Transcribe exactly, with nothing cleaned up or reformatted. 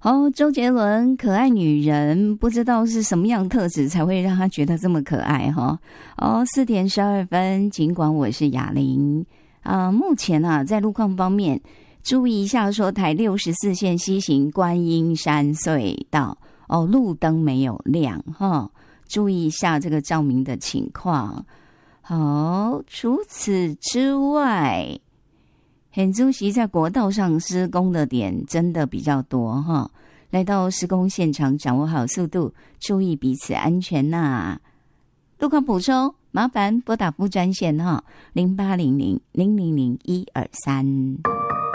哦，周杰伦可爱女人，不知道是什么样的特质才会让他觉得这么可爱哈。哦，四点十二分，尽管我是雅玲啊、呃，目前啊在路况方面，注意一下说台六十四线西行观音山隧道哦，路灯没有亮哈，注意一下这个照明的情况。好，除此之外。很主席在国道上施工的点真的比较多哈，来到施工现场掌握好速度，注意彼此安全呐、啊。路况补充，麻烦拨打副专线哈，零八零零零零零一二三。